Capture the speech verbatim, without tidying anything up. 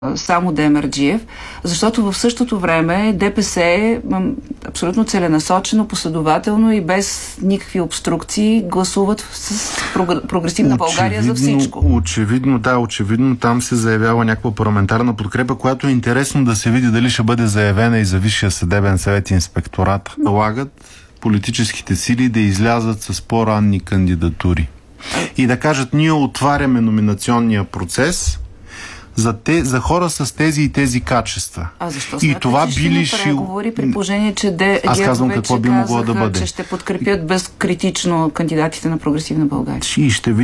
само Демерджиев, защото в същото време ДПС абсолютно целенасочено, последователно и без никакви обструкции гласуват с Прогресивна България за всичко. Очевидно, да, очевидно там се заявява някаква парламентарна подкрепа, която е интересно да се види дали ще бъде заявена и за Висшия съдебен съвет и инспектората. Налагат политическите сили да излязат с по-ранни кандидатури и да кажат: ние отваряме номинационния процес за, те, за хора с тези и тези качества. А защо и това че били ще преговори при положение, че де, Аз казвам какво би могло да бъде. Че ще подкрепят безкритично кандидатите на Прогресивна България? И ще